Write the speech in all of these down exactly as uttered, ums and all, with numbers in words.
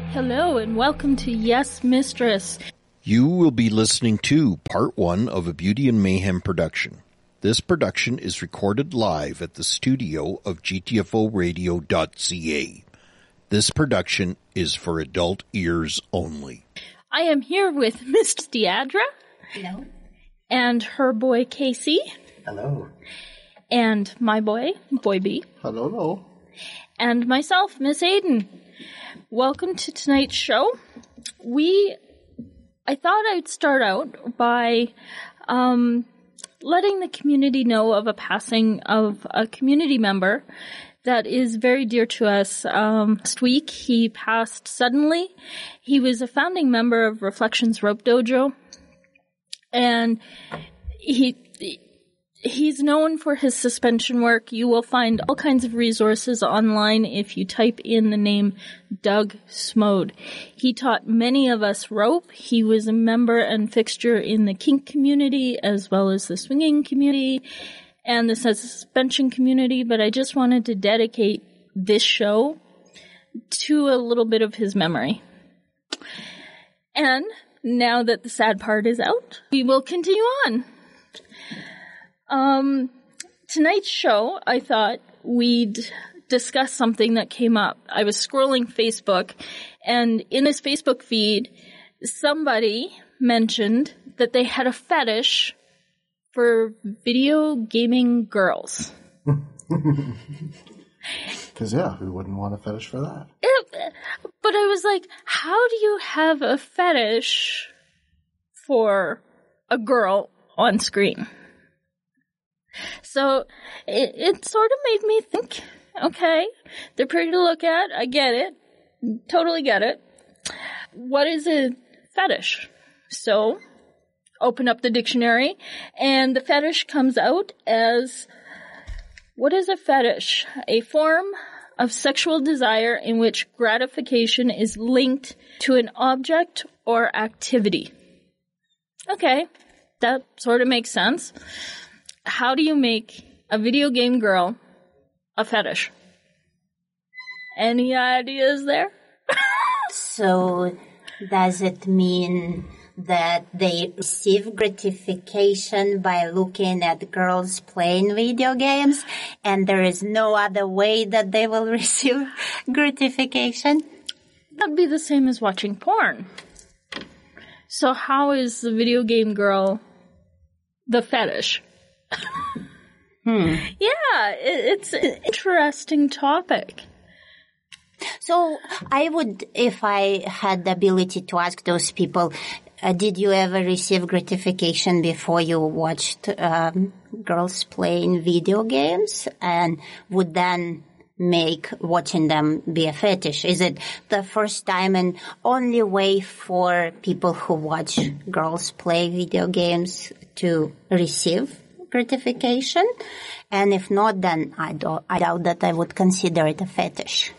Hello and welcome to Yes, Mistress. You will be listening to part one of a Beauty and Mayhem production. This production is recorded live at the studio of G T F O radio dot C A. This production is for adult ears only. I am here with Miss Deidre. Hello. And her boy Casey. Hello. And my boy, Boy B. Hello, hello. And myself, Miss Aiden. Welcome to tonight's show. We, I thought I'd start out by um, letting the community know of a passing of a community member that is very dear to us. Um, last week, he passed suddenly. He was a founding member of Reflections Rope Dojo, and he... He's known for his suspension work. You will find all kinds of resources online if you type in the name Doug Smode. He taught many of us rope. He was a member and fixture in the kink community as well as the swinging community and the suspension community, but I just wanted to dedicate this show to a little bit of his memory. And now that the sad part is out, we will continue on. Um, tonight's show, I thought we'd discuss something that came up. I was scrolling Facebook, and in this Facebook feed, somebody mentioned that they had a fetish for video gaming girls. Because, yeah, who wouldn't want a fetish for that? It, but I was like, how do you have a fetish for a girl on screen? So it, it sort of made me think, okay, they're pretty to look at. I get it. Totally get it. What is a fetish? So open up the dictionary, and the fetish comes out as, what is a fetish? A form of sexual desire in which gratification is linked to an object or activity. Okay, that sort of makes sense. How do you make a video game girl a fetish? Any ideas there? So, does it mean that they receive gratification by looking at girls playing video games, and there is no other way that they will receive gratification? That'd be the same as watching porn. So how is the video game girl the fetish? hmm. Yeah, it, it's an interesting topic. So I would, if I had the ability to ask those people, uh, did you ever receive gratification before you watched um, girls playing video games, and would then make watching them be a fetish? Is it the first time and only way for people who watch girls play video games to receive gratification? And if not, then I, do, I doubt that I would consider it a fetish.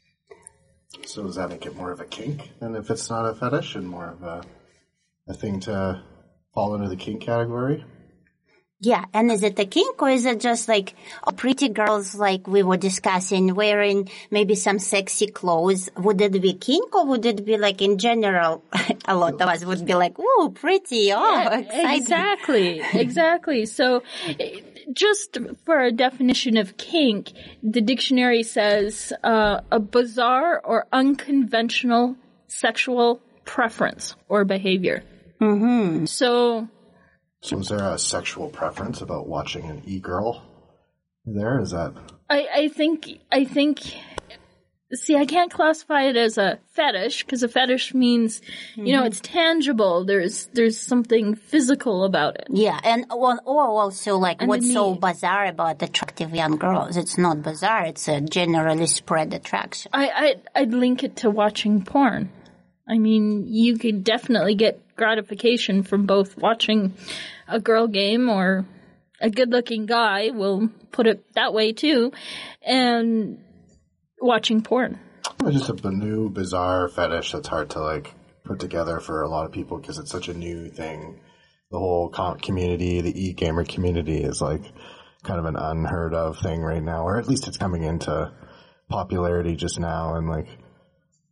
So does that make it more of a kink than if it's not a fetish, and more of a, a thing to fall into the kink category? Yeah, and is it a kink, or is it just like oh, pretty girls like we were discussing wearing maybe some sexy clothes? Would it be kink, or would it be like in general, a lot of us would be like, ooh, pretty, oh, yeah, exciting. Exactly, exactly. So just for a definition of kink, the dictionary says uh, a bizarre or unconventional sexual preference or behavior. Mm-hmm. So... So is there a sexual preference about watching an e-girl there? Is that... I, I think, I think, see, I can't classify it as a fetish, because a fetish means, mm-hmm. you know, it's tangible. There's, there's something physical about it. Yeah, and or, or also, like, and what's me, so bizarre about attractive young girls? It's not bizarre, it's a generally spread attraction. I, I, I'd link it to watching porn. I mean, you could definitely get gratification from both watching a girl game or a good-looking guy, we'll put it that way too, and watching porn. It's just a new, bizarre fetish that's hard to, like, put together for a lot of people because it's such a new thing. The whole comp community, the e-gamer community is, like, kind of an unheard of thing right now, or at least it's coming into popularity just now, and, like,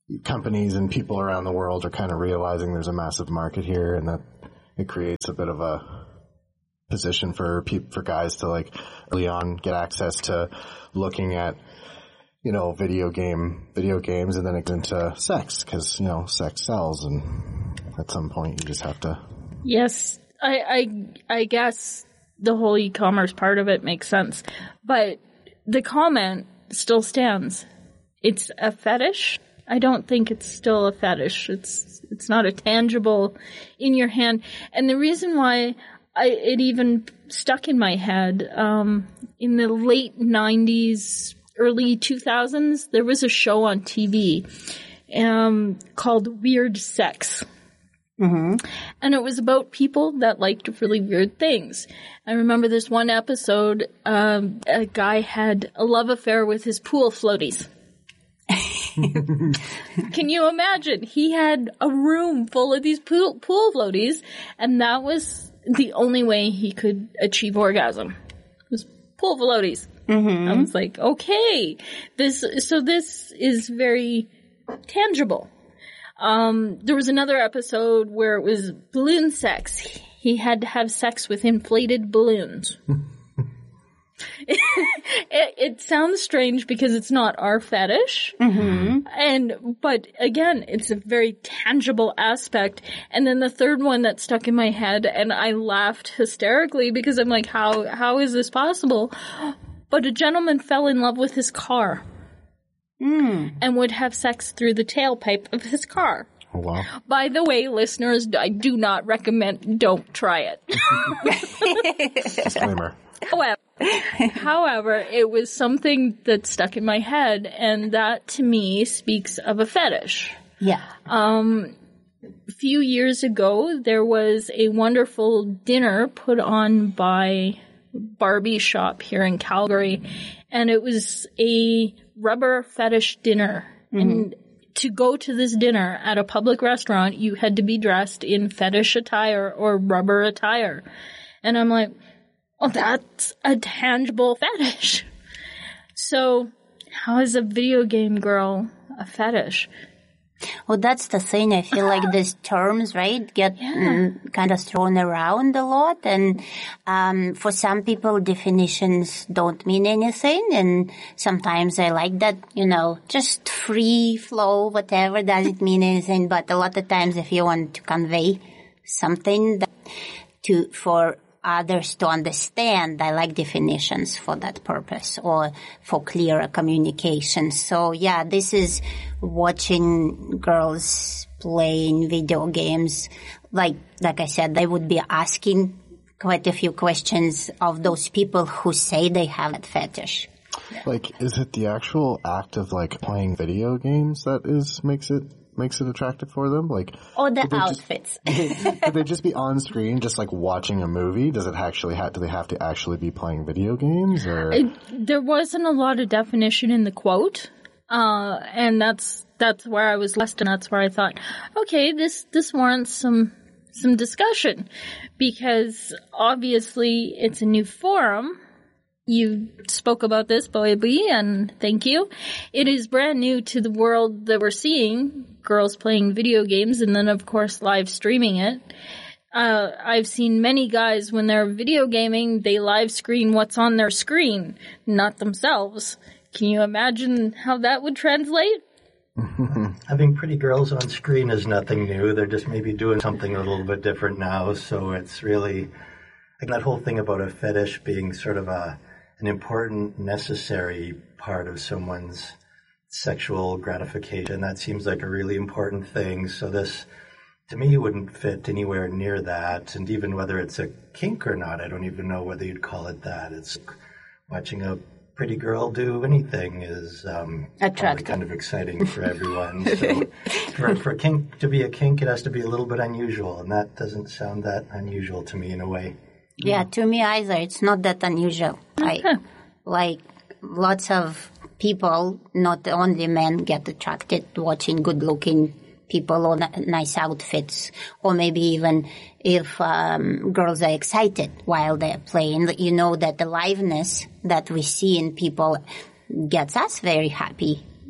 companies and people around the world are kind of realizing there's a massive market here, and that it creates a bit of a position for people, for guys to like early on get access to looking at, you know, video game, video games, and then it gets into sex, because, you know, sex sells, and at some point you just have to. Yes, I, I, I guess the whole e-commerce part of it makes sense, but the comment still stands. It's a fetish. I don't think it's still a fetish. It's, it's not a tangible in your hand. And the reason why I, it even stuck in my head, um, in the late nineties, early two thousands, there was a show on T V, um, called Weird Sex. Mm-hmm. And it was about people that liked really weird things. I remember this one episode, um, a guy had a love affair with his pool floaties. Can you imagine? He had a room full of these pool, pool floaties, and that was the only way he could achieve orgasm. Was pool floaties. Mm-hmm. I was like, okay, this, so this is very tangible. Um, there was another episode where it was balloon sex. He had to have sex with inflated balloons. it, it sounds strange because it's not our fetish. Mm-hmm. And, but again, it's a very tangible aspect. And then the third one that stuck in my head, and I laughed hysterically because I'm like, how, how is this possible? But a gentleman fell in love with his car. Mm. And would have sex through the tailpipe of his car. Oh, wow. By the way, listeners, I do not recommend, don't try it. Disclaimer. However, however, it was something that stuck in my head, and that to me speaks of a fetish. Yeah. Um, a few years ago, there was a wonderful dinner put on by Barbie Shop here in Calgary, and it was a rubber fetish dinner. Mm-hmm. And to go to this dinner at a public restaurant, you had to be dressed in fetish attire or rubber attire. And I'm like, oh, that's a tangible fetish. So how is a video game girl a fetish? Well, that's the thing. I feel like these terms, right, get yeah. mm, kind of thrown around a lot. And um, for some people, definitions don't mean anything. And sometimes I like that, you know, just free flow, whatever, doesn't mean anything. But a lot of times, if you want to convey something that to for others to understand, I like definitions for that purpose or for clearer communication. So yeah, this is watching girls playing video games. Like, like I said, they would be asking quite a few questions of those people who say they have that fetish. Like, is it the actual act of like playing video games that is, makes it makes it attractive for them? Like, or the outfits. Just, could they just be on screen, just like watching a movie? Does it actually have, do they have to actually be playing video games? Or it, there wasn't a lot of definition in the quote, uh, and that's that's where I was lost, and that's where I thought, okay, this this warrants some some discussion, because obviously it's a new forum. You spoke about this, Bobby, and thank you. It is brand new to the world that we're seeing, girls playing video games, and then, of course, live streaming it. Uh, I've seen many guys, when they're video gaming, they live screen what's on their screen, not themselves. Can you imagine how that would translate? Having pretty girls on screen is nothing new. They're just maybe doing something a little bit different now, so it's really, like, that whole thing about a fetish being sort of a an important, necessary part of someone's sexual gratification. That seems like a really important thing. So this, to me, wouldn't fit anywhere near that. And even whether it's a kink or not, I don't even know whether you'd call it that. It's watching a pretty girl do anything is um, probably kind of exciting for everyone. So for, for kink to be a kink, it has to be a little bit unusual, and that doesn't sound that unusual to me in a way. Yeah, to me either. It's not that unusual. I, like, lots of people, not only men, get attracted to watching good-looking people or nice outfits. Or maybe even if um, girls are excited while they're playing, you know that the liveness that we see in people gets us very happy.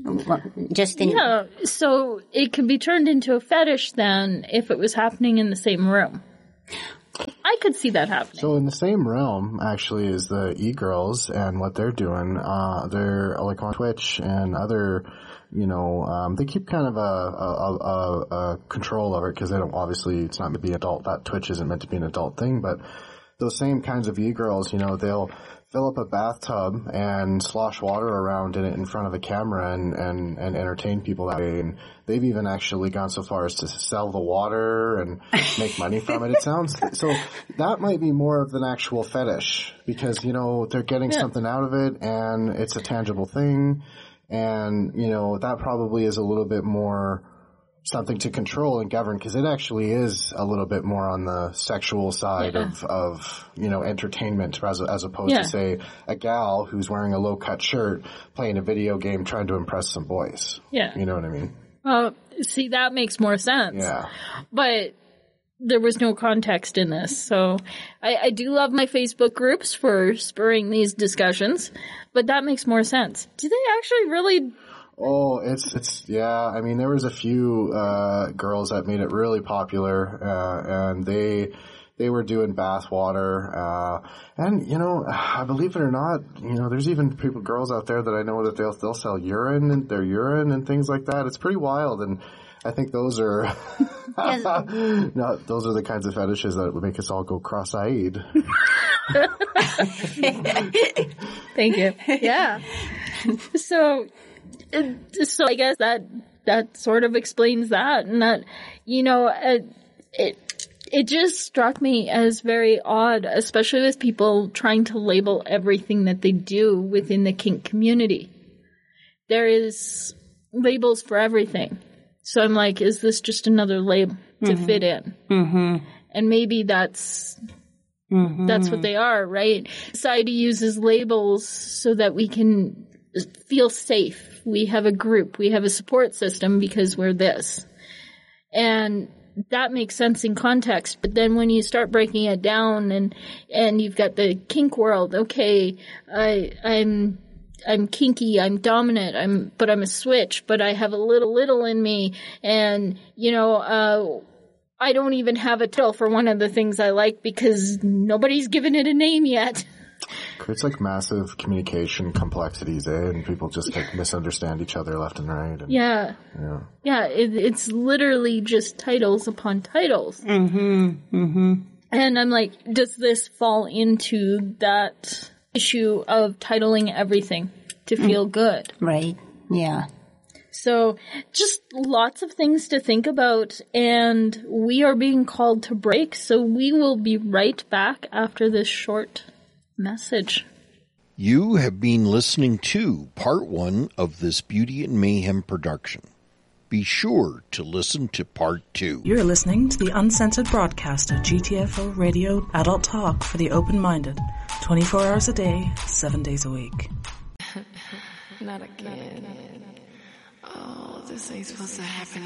Just in Yeah, so it could be turned into a fetish then if it was happening in the same room. I could see that happening. So in the same realm, actually, is the e-girls and what they're doing. Uh, they're like on Twitch and other, you know, um, they keep kind of a, a, a, a control over it because they don't, obviously, it's not meant to be adult. That Twitch isn't meant to be an adult thing, but those same kinds of e-girls, you know, they'll fill up a bathtub and slosh water around in it in front of a camera and, and, and entertain people that way. And they've even actually gone so far as to sell the water and make money from it. It sounds, so that might be more of an actual fetish because, you know, they're getting yeah. something out of it and it's a tangible thing. And, you know, that probably is a little bit more something to control and govern because it actually is a little bit more on the sexual side yeah. of, of, you know, entertainment as, as opposed yeah. to, say, a gal who's wearing a low-cut shirt playing a video game trying to impress some boys. Yeah. You know what I mean? Well, see, that makes more sense. Yeah. But there was no context in this. So I, I do love my Facebook groups for spurring these discussions, but that makes more sense. Do they actually really... Oh, it's, it's, yeah, I mean, there was a few, uh, girls that made it really popular, uh, and they, they were doing bath water, uh, and, you know, I believe it or not, you know, there's even people, girls out there that I know that they'll, they'll sell urine and their urine and things like that. It's pretty wild, and I think those are, no, those are the kinds of fetishes that would make us all go cross-eyed. Thank you. Yeah. So, So I guess that that sort of explains that, and that, you know, it, it it just struck me as very odd, especially with people trying to label everything that they do within the kink community. There is labels for everything, so I'm like, is this just another label to mm-hmm. fit in? Mm-hmm. And maybe that's. Mm-hmm. That's what they are, right? Society uses labels so that we can feel safe. We have a group. We have a support system because we're this. And that makes sense in context. But then when you start breaking it down and, and you've got the kink world, okay, I, I'm, I'm kinky, I'm dominant, I'm, but I'm a switch, but I have a little, little in me. And, you know, uh, I don't even have a title for one of the things I like because nobody's given it a name yet. It's like massive communication complexities, eh? And people just like misunderstand each other left and right. And, yeah. Yeah. Yeah, it, it's literally just titles upon titles. Mm-hmm. Mm-hmm. And I'm like, does this fall into that issue of titling everything to feel mm. good? Right. Yeah. So just lots of things to think about, and we are being called to break, so we will be right back after this short message. You have been listening to part one of this Beauty and Mayhem production. Be sure to listen to part two. You're listening to the uncensored broadcast of G T F O Radio Adult Talk for the open-minded. twenty-four hours a day, seven days a week. Not again. Oh, this ain't supposed to happen